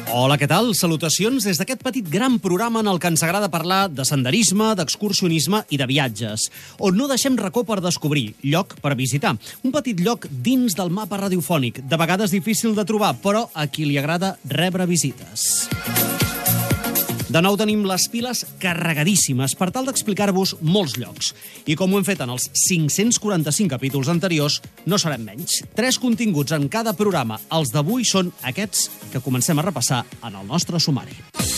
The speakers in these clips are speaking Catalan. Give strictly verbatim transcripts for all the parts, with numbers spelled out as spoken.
Hola, què tal? Salutacions des d'aquest petit gran programa en el que ens agrada parlar de senderisme, d'excursionisme i de viatges, on no deixem racó per descobrir, lloc per visitar. Un petit lloc dins del mapa radiofònic, de vegades difícil de trobar, però a qui li agrada rebre visites. De nou tenim les piles carregadíssimes per tal d'explicar-vos molts llocs. I com ho hem fet en els cinc-cents quaranta-cinc capítols anteriors, no serem menys. Tres continguts en cada programa. Els d'avui són aquests que comencem a repassar en el nostre sumari.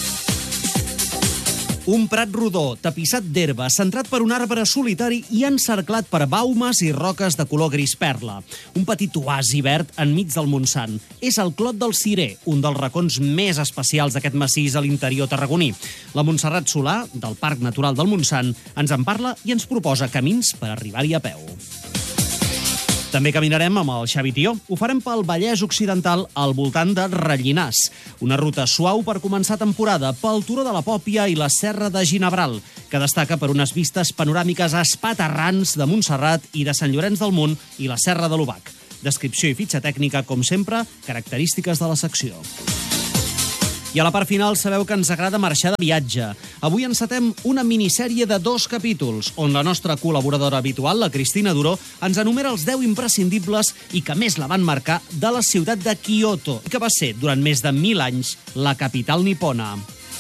Un prat rodó, tapissat d'herba, centrat per un arbre solitari i encerclat per baumes i roques de color gris perla. Un petit oasi verd enmig del Montsant. És el Clot del Cirer, un dels racons més especials d'aquest massís a l'interior tarragoní. La Montserrat Solà, del Parc Natural del Montsant, ens en parla i ens proposa camins per arribar-hi a peu. També caminarem amb el Xavi Tió. Ho farem pel Vallès Occidental al voltant de Rellinars. Una ruta suau per començar temporada pel Turó de la Pòpia i la Serra de Ginebral, que destaca per unes vistes panoràmiques espaterrants de Montserrat i de Sant Llorenç del Munt i la Serra de l'Obac. Descripció i fitxa tècnica, com sempre, característiques de la secció. I a la part final sabeu que ens agrada marxar de viatge. Avui encetem una minissèrie de dos capítols, on la nostra col·laboradora habitual, la Cristina Duró, ens enumera els deu imprescindibles i que més la van marcar de la ciutat de Kyoto, que va ser, durant més de mil anys, la capital nipona.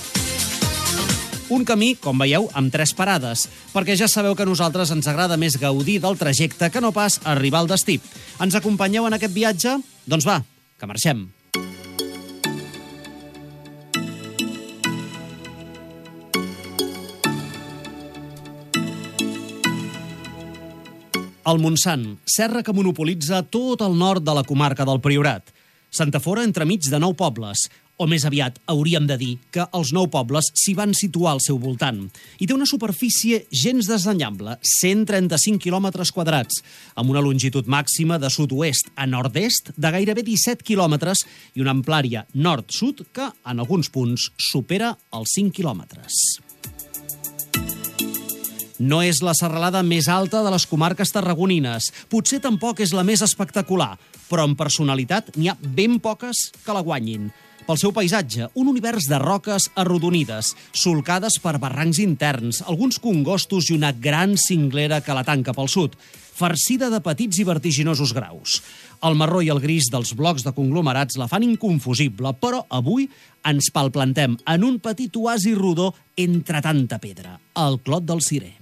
Un camí, com veieu, amb tres parades, perquè ja sabeu que a nosaltres ens agrada més gaudir del trajecte que no pas arribar al destí. Ens acompanyeu en aquest viatge? Doncs va, que marxem. El Montsant, serra que monopolitza tot el nord de la comarca del Priorat. S'entafora entremig de nou pobles, o més aviat hauríem de dir que els nou pobles s'hi van situar al seu voltant. I té una superfície gens desdenyable, cent trenta-cinc quilòmetres quadrats, amb una longitud màxima de sud-oest a nord-est de gairebé disset quilòmetres i una amplària nord-sud que, en alguns punts, supera els cinc quilòmetres. No és la serralada més alta de les comarques tarragonines. Potser tampoc és la més espectacular, però en personalitat n'hi ha ben poques que la guanyin. Pel seu paisatge, un univers de roques arrodonides, solcades per barrancs interns, alguns congostos i una gran cinglera que la tanca pel sud, farcida de petits i vertiginosos graus. El marró i el gris dels blocs de conglomerats la fan inconfusible, però avui ens palplantem en un petit oasi rodó entre tanta pedra, el Clot del Cirer.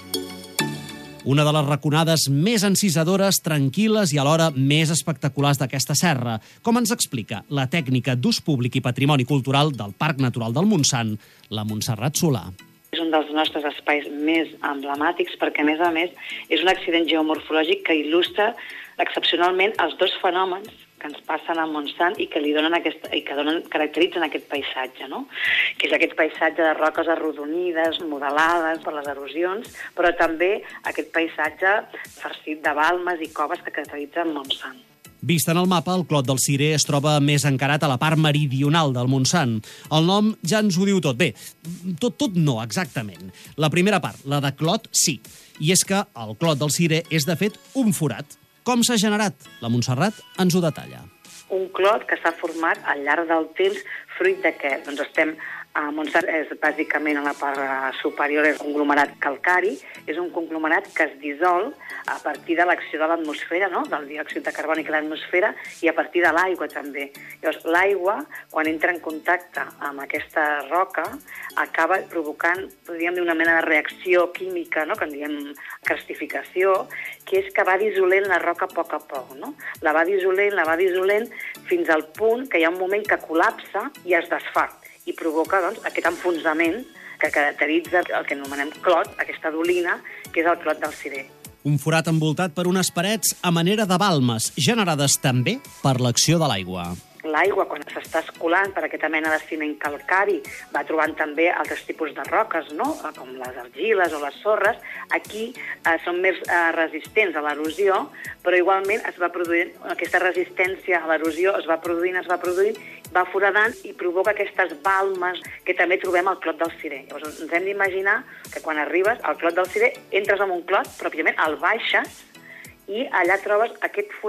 Una de les raconades més encisadores, tranquil·les i alhora més espectaculars d'aquesta serra, com ens explica la tècnica d'ús públic i patrimoni cultural del Parc Natural del Montsant, la Montserrat Solà. És un dels nostres espais més emblemàtics perquè, a més a més, és un accident geomorfològic que il·lustra excepcionalment els dos fenòmens que ens passen al Montsant i que li donen aquesta, i que donen, caracteritzen aquest paisatge, no? Que és aquest paisatge de roques arrodonides, modelades per les erosions, però també aquest paisatge farcit de balmes i coves que caracteritza el Montsant. Vist en el mapa, el Clot del Cirer es troba més encarat a la part meridional del Montsant. El nom ja ens ho diu tot. Bé, tot, tot no, exactament. La primera part, la de Clot, sí. I és que el Clot del Cirer és, de fet, un forat. Com s'ha generat? La Montserrat ens ho detalla. Un clot que s'ha format al llarg del temps, fruit de què? Doncs estem a Montsant, és bàsicament a la part superior, és un conglomerat calcari, és un conglomerat que es dissol a partir de l'acció de l'atmosfera, no? Del diòxid de carboni que l'atmosfera, i a partir de l'aigua també. Llavors, l'aigua, quan entra en contacte amb aquesta roca, acaba provocant, podríem dir, una mena de reacció química, no? Que en diem crestificació, que és que va dissolent la roca a poc a poc, no? La va dissolent, la va dissolent, fins al punt que hi ha un moment que col·lapsa i es desfà, i provoca, doncs, aquest enfonsament que caracteritza el que anomenem clot, aquesta dolina, que és el Clot del Cirer. Un forat envoltat per unes parets a manera de balmes, generades també per l'acció de l'aigua. L'aigua, quan s'està escolant per aquesta mena de ciment calcari, va trobant també altres tipus de roques, no? Com les argiles o les sorres. Aquí eh, són més eh, resistents a l'erosió, però igualment es va produint, aquesta resistència a l'erosió es va produint, es va produint, va foradant i provoca aquestes balmes que també trobem al Clot del Cirer. Llavors ens hem d'imaginar que quan arribes al Clot del Cirer entres en un clot, pròpiament el baixes, i allà trobes aquest forat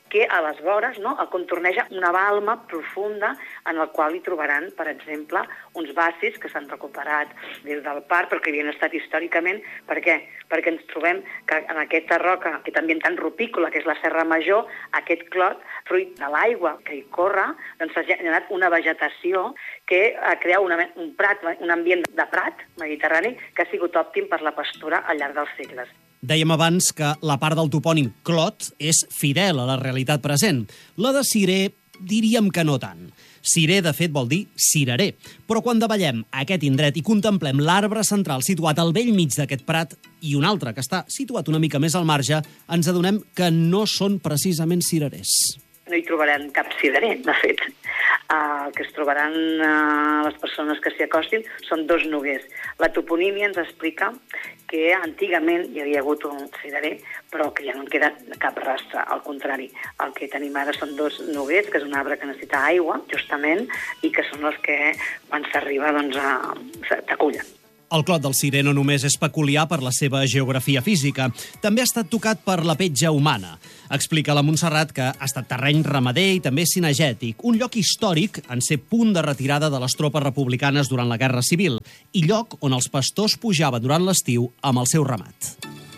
que a les vores, no, contorneja una balma profunda en el qual hi trobaran, per exemple, uns bacis que s'han recuperat des del parc, però que havien estat històricament. Per què? Perquè ens trobem que en aquesta roca, aquest ambient tan rupícola, que és la Serra Major, aquest clot, fruit de l'aigua que hi corre, doncs s'ha generat una vegetació que crea una, un prat, un ambient de prat mediterrani que ha sigut òptim per la pastura al llarg dels segles. Dèiem abans que la part del topònim clot és fidel a la realitat present. La de cirer diríem que no tant. Cirer, de fet, vol dir cirerer. Però quan davallem aquest indret i contemplem l'arbre central situat al vell mig d'aquest prat i un altre que està situat una mica més al marge, ens adonem que no són precisament cirerers. No hi trobaran cap cirerer, de fet. El que es trobaran uh, les persones que s'hi acostin són dos noguers. La toponímia ens explica que antigament hi havia hagut un cirerer, però que ja no en queda cap rastre. Al contrari, el que tenim ara són dos noguers, que és un arbre que necessita aigua, justament, i que són els que, quan s'arriba, doncs, a... t'acullen. El clot del cirer no només és peculiar per la seva geografia física, també ha estat tocat per la petja humana. Explica la Montserrat que ha estat terreny ramader i també cinegètic, un lloc històric en ser punt de retirada de les tropes republicanes durant la Guerra Civil i lloc on els pastors pujaven durant l'estiu amb el seu ramat.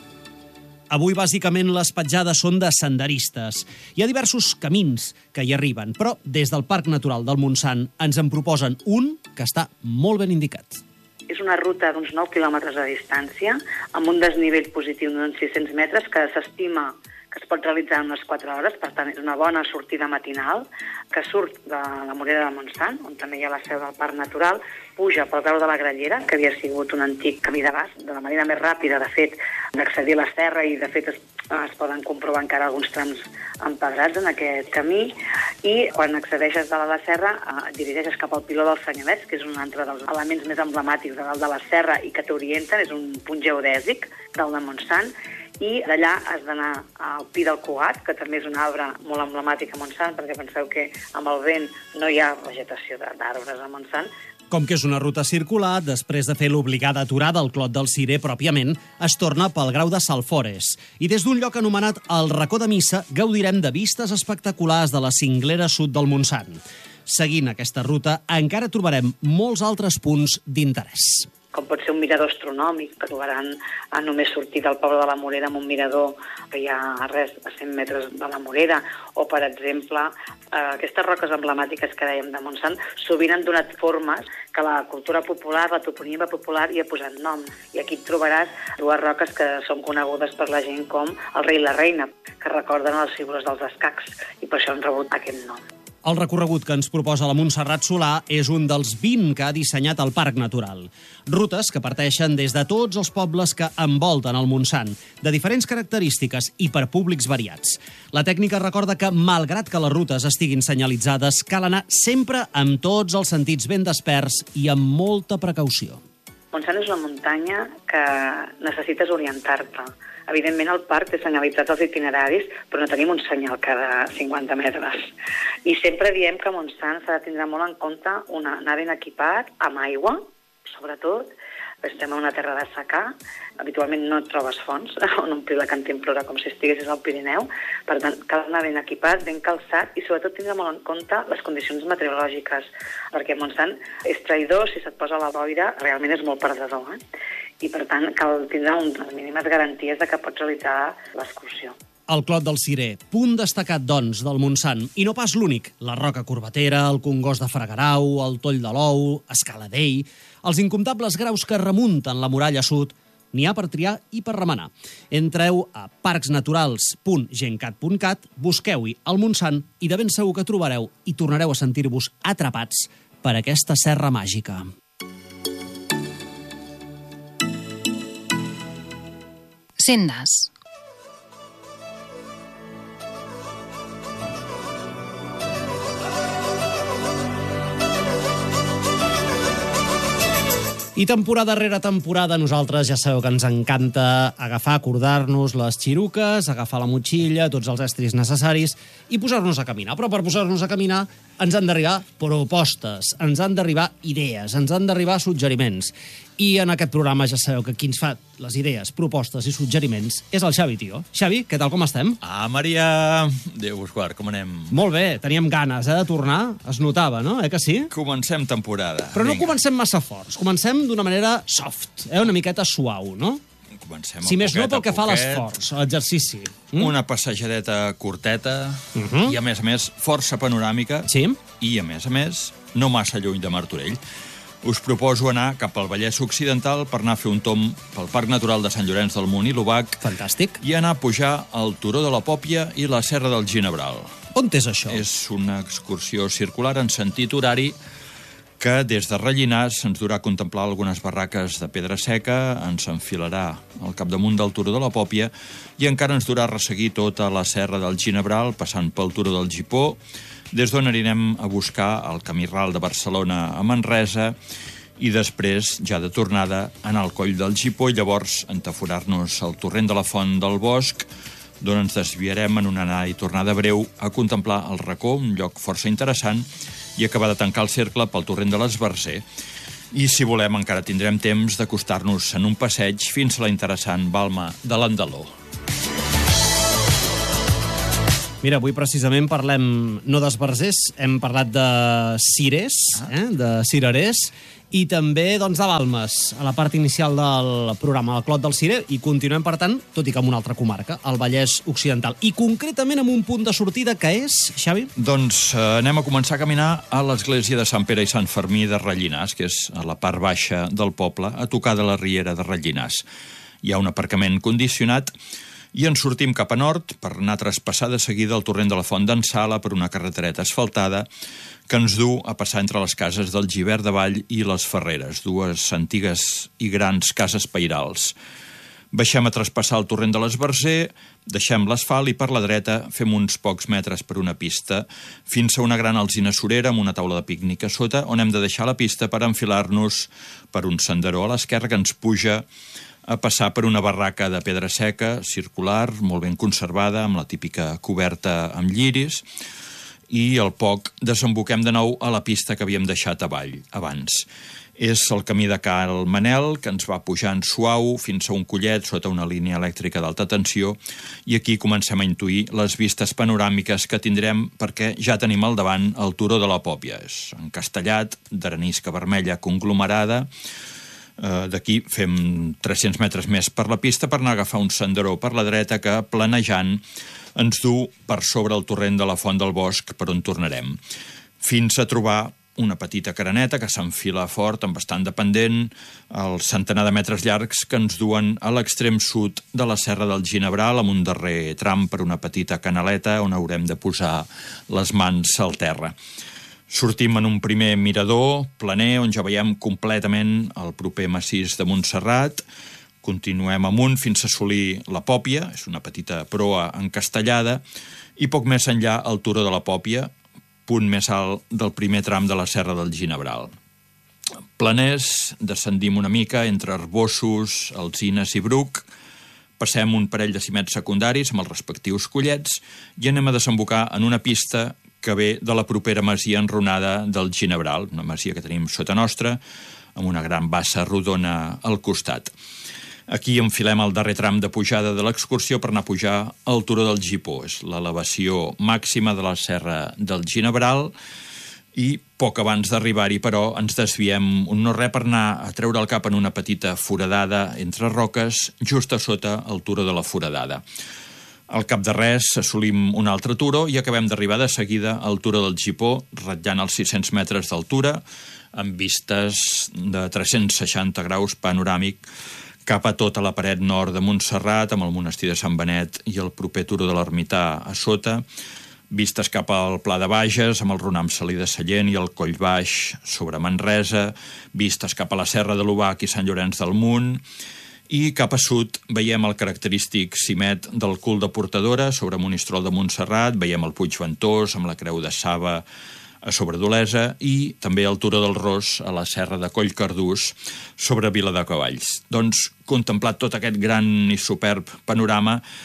Avui, bàsicament, les petjades són de senderistes. Hi ha diversos camins que hi arriben, però des del Parc Natural del Montsant ens en proposen un que està molt ben indicat. És una ruta d'uns nou quilòmetres de distància, amb un desnivell positiu d'uns sis-cents metres, que s'estima que es pot realitzar en unes quatre hores, per tant és una bona sortida matinal, que surt de la Morera del Montsant, on també hi ha la seu del Parc Natural, puja pel Grau de la Grallera, que havia sigut un antic camí de bas, de la manera més ràpida, de fet, d'accedir a la serra, i de fet es, es poden comprovar encara alguns trams empedrats en aquest camí, i quan accedeixes de la serra et dirigeixes cap al Piló dels Senyalets, que és un altre dels elements més emblemàtics de dalt de la serra i que t'orienten, és un punt geodèsic dalt de Montsant, i d'allà has d'anar al Pi del Cugat, que també és un arbre molt emblemàtic a Montsant, perquè penseu que amb el vent no hi ha vegetació d'arbres a Montsant. Com que és una ruta circular, després de fer l'obligada aturada al clot del cirer pròpiament, es torna pel Grau de Salfores. I des d'un lloc anomenat el Racó de Missa gaudirem de vistes espectaculars de la cinglera sud del Montsant. Seguint aquesta ruta, encara trobarem molts altres punts d'interès. Com pot ser un mirador astronòmic, que trobaran a només sortir del poble de la Morera amb un mirador que hi ha a res a cent metres de la Morera, o, per exemple, eh, aquestes roques emblemàtiques que dèiem de Montsant sovint han donat formes que la cultura popular, la toponímia popular, hi ha posat nom. I aquí et trobaràs dues roques que són conegudes per la gent com el rei i la reina, que recorden les figures dels escacs, i per això han rebut aquest nom. El recorregut que ens proposa la Montserrat Solà és un dels vint que ha dissenyat el Parc Natural. Rutes que parteixen des de tots els pobles que envolten el Montsant, de diferents característiques i per públics variats. La tècnica recorda que, malgrat que les rutes estiguin senyalitzades, cal anar sempre amb tots els sentits ben desperts i amb molta precaució. Montsant és una muntanya que necessites orientar-te. Evidentment, el parc té senyalitzats els itineraris, però no tenim un senyal cada cinquanta metres. I sempre diem que a Montsant s'ha de tindre molt en compte una, anar ben equipat, amb aigua, sobretot. Estem a una terra de secà, habitualment no et trobes fonts on omplir la cantimplora com si estiguessis al Pirineu. Per tant, cal anar ben equipat, ben calçat i sobretot tindre molt en compte les condicions meteorològiques, perquè Montsant és traïdor, si se't posa la boira realment és molt perdedor, eh? I per tant cal tindre unes mínimes garanties de que pots realitzar l'excursió. El Clot del Cirer, punt destacat, doncs, del Montsant, i no pas l'únic. La Roca Corbatera, el Congost de Fragarau, el Toll de l'Ou, Escaladell, els incomptables graus que remunten la muralla sud, n'hi ha per triar i per remenar. Entreu a parcsnaturals punt gencat punt cat, busqueu-hi el Montsant i de ben segur que trobareu i tornareu a sentir-vos atrapats per aquesta serra màgica. Sendes. I temporada rere temporada, nosaltres ja sabeu que ens encanta agafar, acordar-nos les xiruques, agafar la motxilla, tots els estris necessaris i posar-nos a caminar. Però per posar-nos a caminar ens han d'arribar propostes, ens han d'arribar idees, ens han d'arribar suggeriments. I en aquest programa ja sabeu que qui ens fa les idees, propostes i suggeriments és el Xavi, tio. Xavi, què tal, com estem? Ah, Maria! Déu vos guard, com anem? Molt bé, teníem ganes eh, de tornar, es notava, no? Eh que sí? Comencem temporada. Però no Vinga. comencem massa forts, comencem d'una manera soft, eh? Una miqueta suau, no? Comencem Si més no poquet pel que a fa a poquet. l'esforç, a l'exercici. Mm? Una passejadeta curteta Uh -huh. i, a més a més, força panoràmica Sí? i, a més a més, no massa lluny de Martorell. Us proposo anar cap al Vallès Occidental per anar a fer un tomb pel Parc Natural de Sant Llorenç del Munt i l'Obac Fantàstic. i anar a pujar al Turó de la Pòpia i la Serra del Ginebral. On és això? És una excursió circular en sentit horari que des de Rellinars ens durà a contemplar algunes barraques de pedra seca, ens enfilarà al capdamunt del Turó de la Pòpia i encara ens durà a resseguir tota la Serra del Ginebral, passant pel Turó del Gipó, des d'on anirem a buscar el camí ral de Barcelona a Manresa i després, ja de tornada, anar al Coll del Gipó i llavors entaforar-nos al torrent de la Font del Bosc, d'on ens desviarem en una anada i tornada breu a contemplar el Racó, un lloc força interessant, i acabar de tancar el cercle pel torrent de l'Esbarzer. I, si volem, encara tindrem temps d'acostar-nos en un passeig fins a la interessant Balma de l'Andaló. Mira, avui precisament parlem no d'esbarzers, hem parlat de cirers, eh? de cirerers, i també doncs, de balmes, a la part inicial del programa, el Clot del Cirer, i continuem, per tant, tot i que en una altra comarca, el Vallès Occidental, i concretament amb un punt de sortida que és, Xavi? Doncs eh, anem a començar a caminar a l'església de Sant Pere i Sant Fermí de Rellinars, que és a la part baixa del poble, a tocar de la riera de Rellinars. Hi ha un aparcament condicionat i ens sortim cap a nord per anar a traspassar de seguida el torrent de la Font d'en Sala per una carretereta asfaltada que ens du a passar entre les cases del Givert de Vall i les Ferreres, dues antigues i grans cases pairals. Baixem a traspassar el torrent de l'Esbarzer, deixem l'asfalt i per la dreta fem uns pocs metres per una pista fins a una gran alzina surera amb una taula de pícnic a sota on hem de deixar la pista per enfilar-nos per un senderó a l'esquerra que ens puja a passar per una barraca de pedra seca, circular, molt ben conservada, amb la típica coberta amb lliris, i al poc desemboquem de nou a la pista que havíem deixat avall, abans. És el camí de Cal Manel, que ens va pujant suau fins a un collet sota una línia elèctrica d'alta tensió, i aquí comencem a intuir les vistes panoràmiques que tindrem perquè ja tenim al davant el Turó de la Pòpia. És encastellat, d'arenisca vermella conglomerada. D'aquí fem tres-cents metres més per la pista per anar a agafar un senderó per la dreta que, planejant, ens du per sobre el torrent de la Font del Bosc per on tornarem, fins a trobar una petita careneta que s'enfila fort, amb bastant de pendent, el centenar de metres llargs que ens duen a l'extrem sud de la Serra del Ginebral, amb un darrer tram per una petita canaleta on haurem de posar les mans al terra. Sortim en un primer mirador planer on ja veiem completament el proper massís de Montserrat. Continuem amunt fins a assolir la Pòpia, és una petita proa encastellada, i poc més enllà el Turó de la Pòpia, punt més alt del primer tram de la Serra del Ginebral. Planers, descendim una mica entre arbossos, alzines i bruc, passem un parell de cimets secundaris amb els respectius collets i anem a desembocar en una pista que ve de la propera masia enrunada del Ginebral, una masia que tenim sota nostra, amb una gran bassa rodona al costat. Aquí enfilem el darrer tram de pujada de l'excursió per anar a pujar al Turó del Gipó. És l'elevació màxima de la Serra del Ginebral i poc abans d'arribar-hi, però, ens desviem un no res per anar a treure el cap en una petita foradada entre roques just a sota el Turó de la Foradada. Al cap de res assolim un altre turó i acabem d'arribar de seguida al Turó del Gipó, ratllant els sis-cents metres d'altura, amb vistes de tres-cents seixanta graus panoràmic cap a tota la paret nord de Montserrat, amb el monestir de Sant Benet i el proper Turó de l'Ermità a sota, vistes cap al Pla de Bages, amb el Ronam Salí de Sallent i el Coll Baix sobre Manresa, vistes cap a la Serra de l'Obac i Sant Llorenç del Munt, i cap a sud veiem el característic cimet del Cul de Portadora sobre Monistrol de Montserrat, veiem el Puig Ventós amb la Creu de Saba a sobre d'Olesa i també el Turó del Ros a la Serra de Collcardús sobre Viladecavalls. Doncs, contemplat tot aquest gran i superb panorama,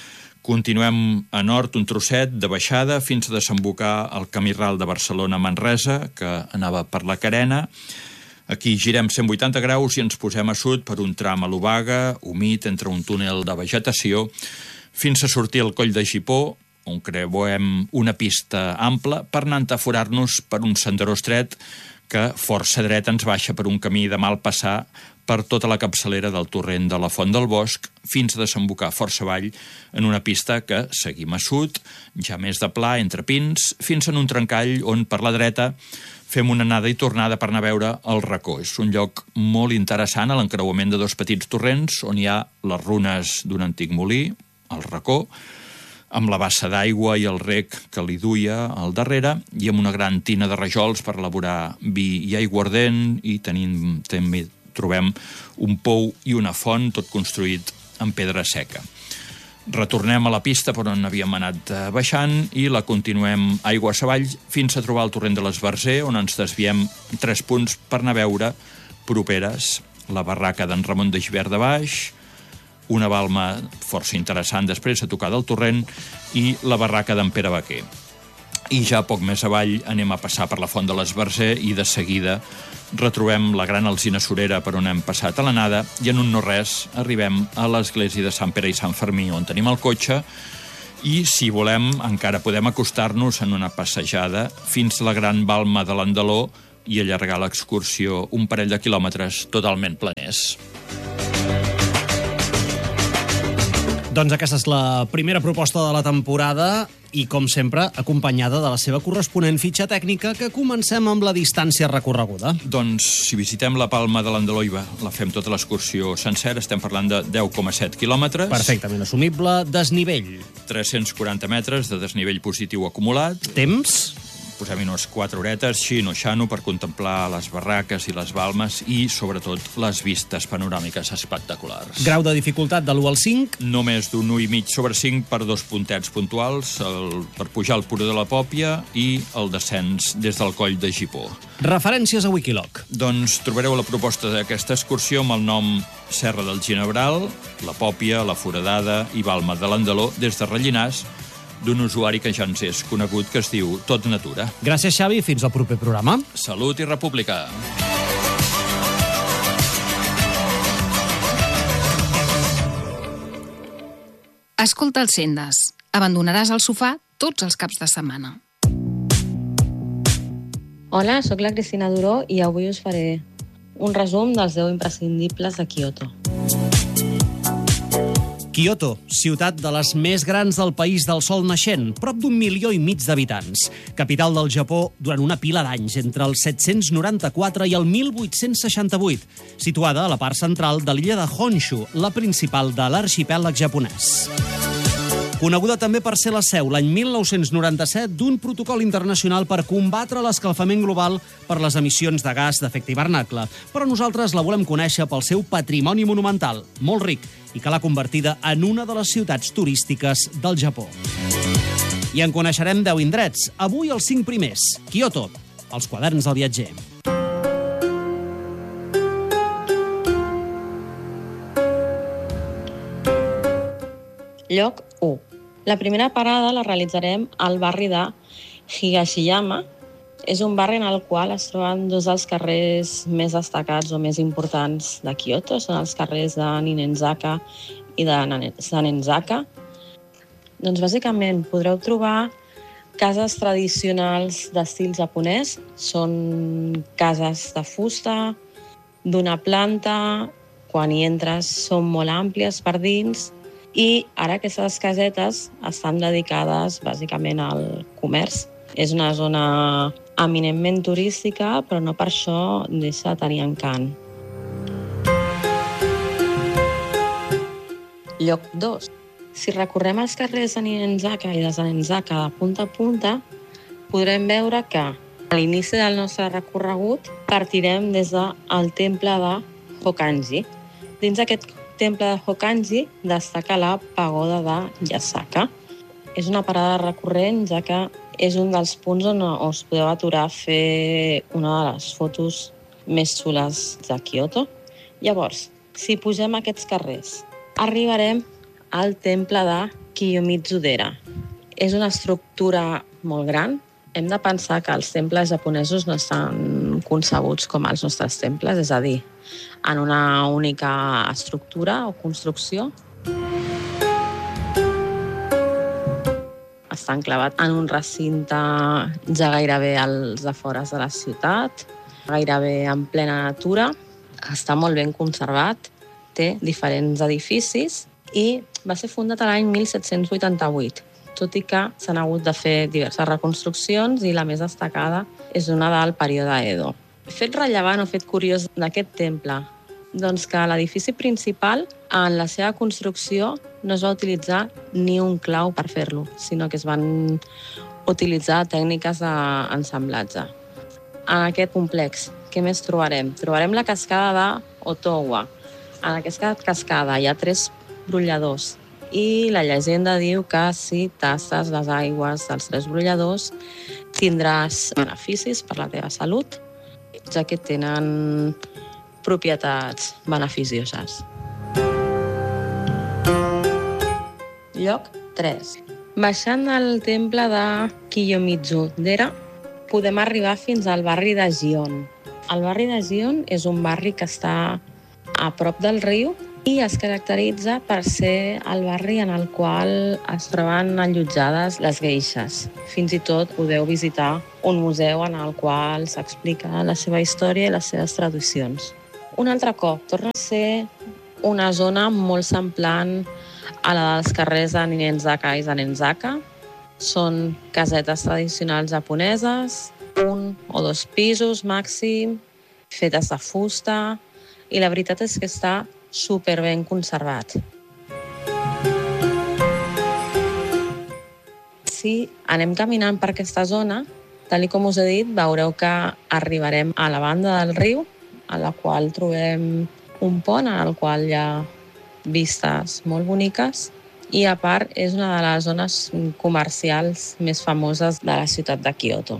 Continuem a nord un trosset de baixada fins a desembocar el camí ral de Barcelona-Manresa, que anava per la Carena. Aquí girem cent vuitanta graus i ens posem a sud per un tram a l'Obaga, humit entre un túnel de vegetació, fins a sortir al Coll de Gipó, on creuem una pista ampla per anar a entaforar-nos per un senderó estret que força dret ens baixa per un camí de mal passar per tota la capçalera del torrent de la Font del Bosc fins a desembocar força avall en una pista que seguim a sud, ja més de pla, entre pins, fins en un trencall on per la dreta fem una anada i tornada per anar a veure el Racó. És un lloc molt interessant a l'encreuament de dos petits torrents on hi ha les runes d'un antic molí, el Racó, amb la bassa d'aigua i el rec que li duia al darrere i amb una gran tina de rajols per elaborar vi i aiguardent i tenim, també trobem un pou i una font, tot construït en pedra seca. Retornem a la pista per on havíem anat baixant i la continuem aigües avall fins a trobar el torrent de l'Esbarzer, on ens desviem tres punts per anar a veure properes la barraca d'en Ramon de Gibert de Baix, una balma força interessant després a tocar del torrent i la barraca d'en Pere Baquer. I ja poc més avall anem a passar per la Font de l'Esbarzer i de seguida retrobem la gran alzina surera per on hem passat a l'anada i en un no res arribem a l'església de Sant Pere i Sant Fermí on tenim el cotxe i si volem encara podem acostar-nos en una passejada fins a la gran balma de l'Andaló i allargar l'excursió un parell de quilòmetres totalment planers. Doncs aquesta és la primera proposta de la temporada i, com sempre, acompanyada de la seva corresponent fitxa tècnica, que comencem amb la distància recorreguda. Doncs, si visitem la Palma de l'Andaló i la fem tota l'excursió sencera, estem parlant de deu coma set quilòmetres. Perfectament assumible. Desnivell. tres-cents quaranta metres de desnivell positiu acumulat. Temps. Posem-hi unes quatre horetes, xino xano, per contemplar les barraques i les balmes i, sobretot, les vistes panoràmiques espectaculars. Grau de dificultat de l'u al cinc. Només d'un u i mig sobre cinc per dos puntets puntuals, el, per pujar al Puro de la Pòpia i el descens des del Coll de Gipó. Referències a Wikiloc. Doncs trobareu la proposta d'aquesta excursió amb el nom Serra del Ginebral, la Pòpia, la Foradada i Balma de l'Andaló des de Rellinars, d'un usuari que ja ens és conegut, que es diu Tot Natura. Gràcies, Xavi. Fins al proper programa. Salut i república. Escolta els Sendes. Abandonaràs el sofà tots els caps de setmana. Hola, sóc la Cristina Duró i avui us faré un resum dels deu imprescindibles de Kyoto. Kyoto, ciutat de les més grans del país del sol naixent, prop d'un milió i mig d'habitants. Capital del Japó durant una pila d'anys, entre el set-cents noranta-quatre i el mil vuit-cents seixanta-vuit, situada a la part central de l'illa de Honshu, la principal de l'arxipèlag japonès. Coneguda també per ser la seu, l'any mil nou-cents noranta-set, d'un protocol internacional per combatre l'escalfament global per les emissions de gas d'efecte hivernacle. Però nosaltres la volem conèixer pel seu patrimoni monumental, molt ric, i que l'ha convertida en una de les ciutats turístiques del Japó. I en coneixerem deu indrets. Avui els cinc primers. Kyoto, els quaderns del viatger. Lloc u. La primera parada la realitzarem al barri de Higashiyama. És un barri en el qual es troben dos dels carrers més destacats o més importants de Kyoto. Són els carrers de Ninenzaka i de Sanenzaka. Doncs bàsicament podreu trobar cases tradicionals d'estil japonès. Són cases de fusta, d'una planta. Quan hi entres són molt àmplies per dins. I ara aquestes casetes estan dedicades bàsicament al comerç. És una zona eminentment turística, però no per això deixa de tenir encant. Lloc dos. Si recorrem els carrers de Ninenzaka i de Sanenzaka de punta a punta, podrem veure que a l'inici del nostre recorregut partirem des del temple de Hokkanji. Dins d'aquest temple de Hokkanji destaca la pagoda de Yasaka. És una parada recurrent, ja que és un dels punts on us podeu aturar a fer una de les fotos més xules de Kyoto. Llavors, si pugem aquests carrers, arribarem al temple de Kiyomizu-dera. És una estructura molt gran. Hem de pensar que els temples japonesos no estan concebuts com els nostres temples, és a dir, en una única estructura o construcció. Està enclavat en un recinte ja gairebé als afores de la ciutat, gairebé en plena natura. Està molt ben conservat, té diferents edificis i va ser fundat l'any mil set-cents vuitanta-vuit, tot i que s'han hagut de fer diverses reconstruccions i la més destacada és una del període Edo. Fet rellevant o fet curiós d'aquest temple, doncs que l'edifici principal, en la seva construcció, no es va utilitzar ni un clau per fer-lo, sinó que es van utilitzar tècniques d'ensamblatge. En aquest complex, què més trobarem? Trobarem la cascada d'Otowa. En aquesta cascada hi ha tres brolladors i la llegenda diu que si tastes les aigües dels tres brolladors tindràs beneficis per la teva salut, ja que tenen propietats beneficioses. Lloc tres. Baixant del temple de Kiyomizu-dera podem arribar fins al barri de Gion. El barri de Gion és un barri que està a prop del riu i es caracteritza per ser el barri en el qual es troben allotjades les geishes. Fins i tot podeu visitar un museu en el qual s'explica la seva història i les seves tradicions. Un altre cop, torna a ser una zona molt semblant a la dels carrers de Ninenzaka i Zanenzaka. Són casetes tradicionals japoneses, un o dos pisos màxim, fetes de fusta, i la veritat és que està super ben conservat. Si anem caminant per aquesta zona, tal com us he dit, veureu que arribarem a la banda del riu, a la qual trobem un pont en el qual hi ha vistes molt boniques i, a part, és una de les zones comercials més famoses de la ciutat de Kyoto.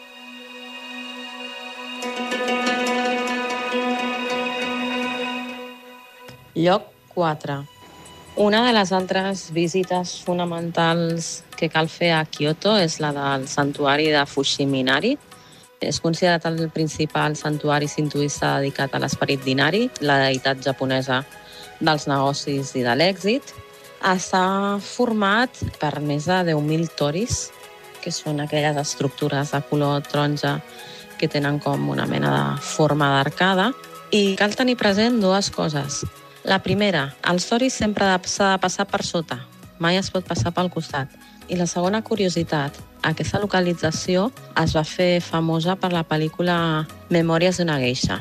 Lloc quatre. Una de les altres visites fonamentals que cal fer a Kyoto és la del santuari de Fushimi-inari. És considerat el principal santuari sintoista dedicat a l'esperit d'Inari, la deïtat japonesa dels negocis i de l'èxit. Està format per més de deu mil toris, que són aquelles estructures de color taronja que tenen com una mena de forma d'arcada. I cal tenir present dues coses. La primera, els toris sempre s'ha de passar per sota, mai es pot passar pel costat. I la segona curiositat, aquesta localització es va fer famosa per la pel·lícula Memòries d'una geisha.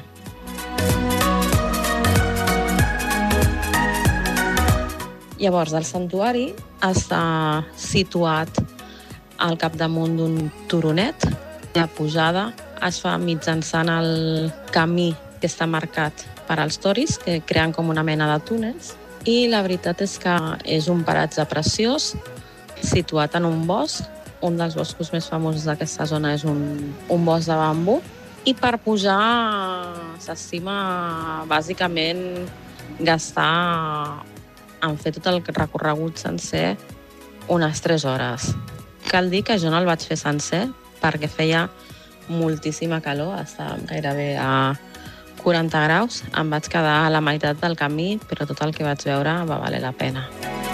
Llavors, el santuari està situat al capdamunt d'un turonet. La pujada es fa mitjançant el camí que està marcat per als toris, que creen com una mena de túnels. I la veritat és que és un paratge preciós, situat en un bosc. Un dels boscos més famosos d'aquesta zona és un, un bosc de bambú. I per pujar s'estima bàsicament gastar en fer tot el recorregut sencer unes tres hores. Cal dir que jo no el vaig fer sencer perquè feia moltíssima calor, estàvem gairebé a quaranta graus. Em vaig quedar a la meitat del camí, però tot el que vaig veure va valer la pena.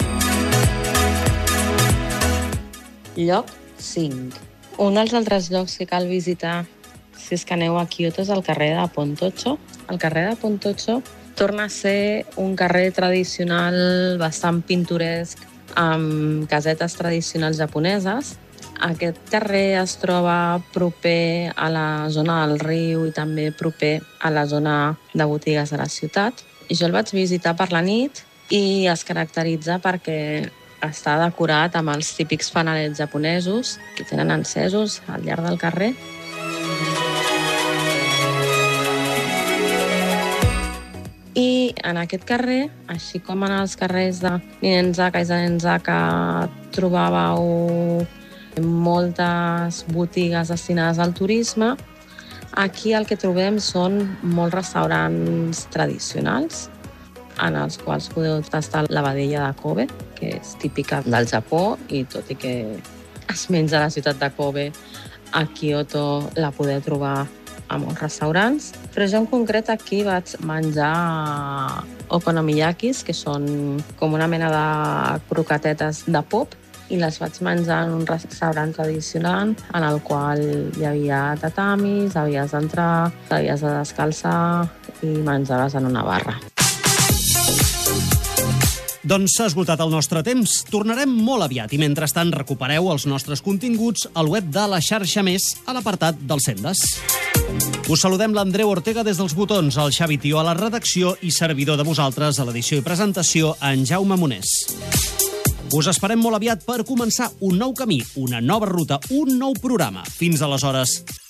Lloc cinc. Un dels altres llocs que cal visitar si és que aneu a Kyoto és el carrer de Pontocho. El carrer de Pontocho torna a ser un carrer tradicional bastant pintoresc amb casetes tradicionals japoneses. Aquest carrer es troba proper a la zona del riu i també proper a la zona de botigues de la ciutat. I jo el vaig visitar per la nit i es caracteritza perquè està decorat amb els típics fanalets japonesos que tenen encesos al llarg del carrer. I en aquest carrer, així com en els carrers de Ninenzaka i Zanenzaka trobàveu moltes botigues destinades al turisme, aquí el que trobem són molts restaurants tradicionals. en els quals podeu tastar la vedella de Kobe, que és típica del Japó, i tot i que es menja a la ciutat de Kobe, a Kyoto la podeu trobar a molts restaurants. Però jo en concret aquí vaig menjar okonomiyakis, que són com una mena de croquetetes de pop, i les vaig menjar en un restaurant tradicional en el qual hi havia tatamis, havies d'entrar, havies de descalçar i menjaves en una barra. Doncs s'ha esgotat el nostre temps. Tornarem molt aviat i mentrestant recupereu els nostres continguts al web de la xarxa Més a l'apartat dels Sendes. Us saludem l'Andreu Ortega des dels botons, el Xavi Tió a la redacció i servidor de vosaltres a l'edició i presentació, en Jaume Monés. Us esperem molt aviat per començar un nou camí, una nova ruta, un nou programa. Fins aleshores.